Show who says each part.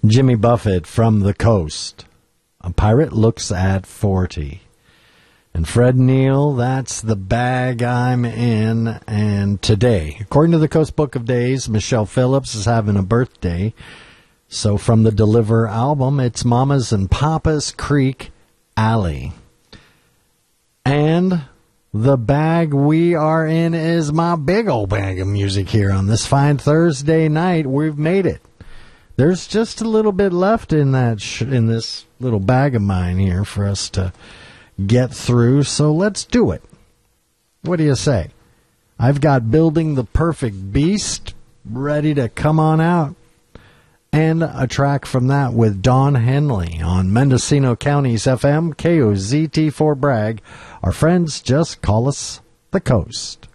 Speaker 1: Jimmy Buffett from the coast. A pirate looks at 40. And Fred Neil, that's the bag I'm in. And today, according to the Coast Book of Days, Michelle Phillips is having a birthday. So from the Deliver album, it's Mamas and Papas Creek Alley. And the bag we are in is my big old bag of music here on this fine Thursday night. We've made it. There's just a little bit left in that in this little bag of mine here for us to get through, so let's do it. What do you say? I've got Building the Perfect Beast ready to come on out, and a track from that with Don Henley on Mendocino County's FM, KOZT for Bragg. Our friends just call us the Coast.